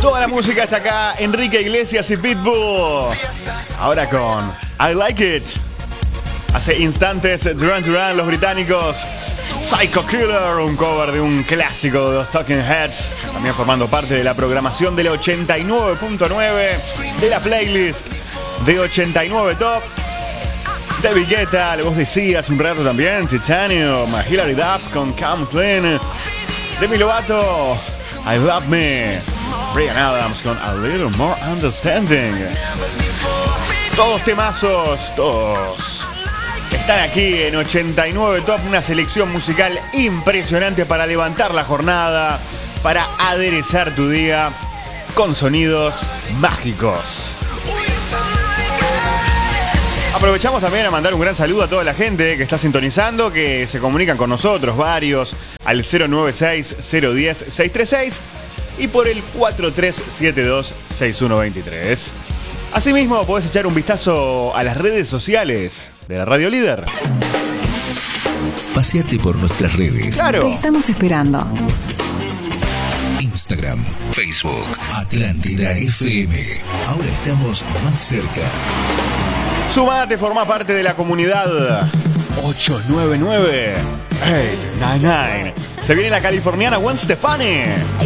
Toda la música está acá, Enrique Iglesias y Pitbull. Ahora con I Like It. Hace instantes, Duran Duran, los británicos. Psycho Killer, un cover de un clásico de los Talking Heads. También formando parte de la programación del 89.9 de la playlist de 89 Top. David Guetta, la voz decía hace un rato también. Titanium, Hilary Duff con Come Clean. Demi Lovato, I Love Me. Bryan Adams con A Little More Understanding. Todos temazos, todos están aquí en 89 Top. Una selección musical impresionante para levantar la jornada, para aderezar tu día con sonidos mágicos. Aprovechamos también a mandar un gran saludo a toda la gente que está sintonizando, que se comunican con nosotros, varios, al 096-010-636 y por el 4372-6123. Asimismo, podés echar un vistazo a las redes sociales de la Radio Líder. Paseate por nuestras redes. ¡Claro! Te estamos esperando. Instagram, Facebook, Atlántida FM. Ahora estamos más cerca. Sumate, formá parte de la comunidad 899-899. Se viene la californiana Gwen Stefani.